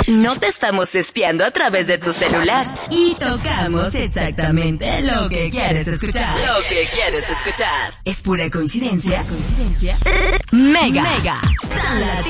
No te estamos espiando a través de tu celular. Y tocamos exactamente lo que quieres escuchar. Lo que quieres escuchar. ¿Es pura coincidencia? Mega. Tan